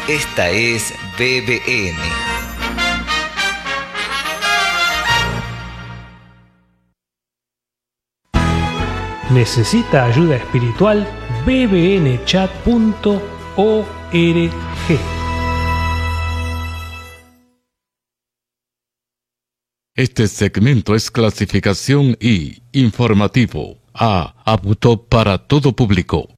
Esta es BBN. ¿Necesita ayuda espiritual? bbnchat.org. Este segmento es clasificación I, informativo, apto para todo público.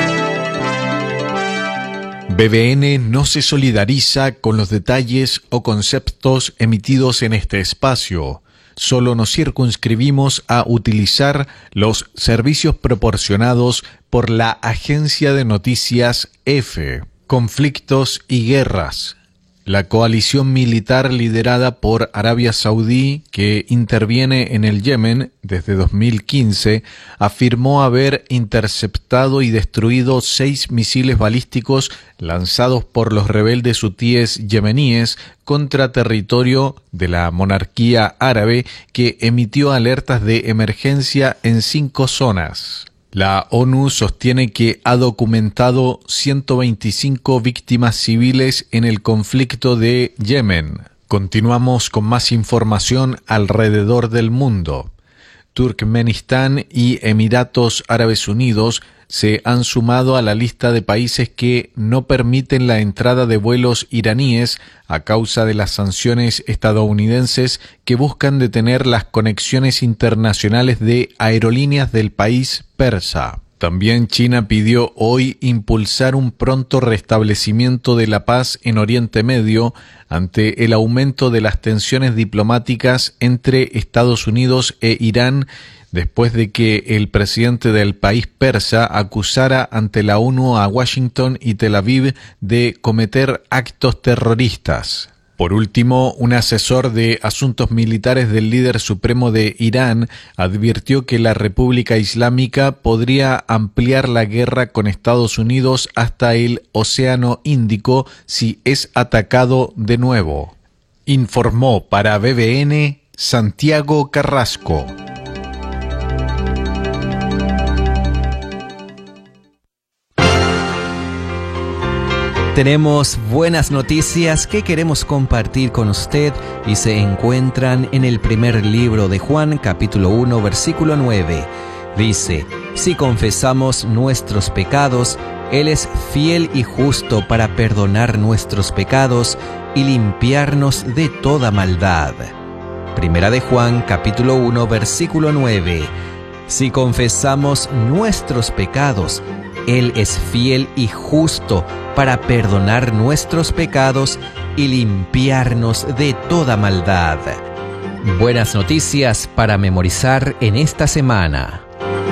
BBN no se solidariza con los detalles o conceptos emitidos en este espacio. Solo nos circunscribimos a utilizar los servicios proporcionados por la agencia de noticias EFE. Conflictos y guerras. La coalición militar liderada por Arabia Saudí, que interviene en el Yemen desde 2015, afirmó haber interceptado y destruido 6 misiles balísticos lanzados por los rebeldes hutíes yemeníes contra territorio de la monarquía árabe, que emitió alertas de emergencia en 5 zonas. La ONU sostiene que ha documentado 125 víctimas civiles en el conflicto de Yemen. Continuamos con más información alrededor del mundo. Turkmenistán y Emiratos Árabes Unidos se han sumado a la lista de países que no permiten la entrada de vuelos iraníes a causa de las sanciones estadounidenses que buscan detener las conexiones internacionales de aerolíneas del país persa. También China pidió hoy impulsar un pronto restablecimiento de la paz en Oriente Medio ante el aumento de las tensiones diplomáticas entre Estados Unidos e Irán, después de que el presidente del país persa acusara ante la ONU a Washington y Tel Aviv de cometer actos terroristas. Por último, un asesor de asuntos militares del líder supremo de Irán advirtió que la República Islámica podría ampliar la guerra con Estados Unidos hasta el Océano Índico si es atacado de nuevo. Informó para BBN Santiago Carrasco. Tenemos buenas noticias que queremos compartir con usted y se encuentran en el primer libro de Juan, capítulo 1, versículo 9. Dice: si confesamos nuestros pecados, Él es fiel y justo para perdonar nuestros pecados y limpiarnos de toda maldad. Primera de Juan, capítulo 1, versículo 9. Si confesamos nuestros pecados, Él es fiel y justo para perdonar nuestros pecados y limpiarnos de toda maldad. Buenas noticias para memorizar en esta semana.